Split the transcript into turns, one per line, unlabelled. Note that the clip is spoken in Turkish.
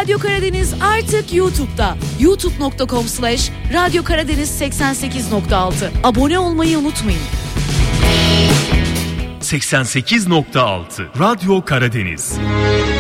Radyo Karadeniz artık YouTube'da. youtube.com/Radyo Karadeniz 88.6. Abone olmayı unutmayın.
88.6 Radyo Karadeniz.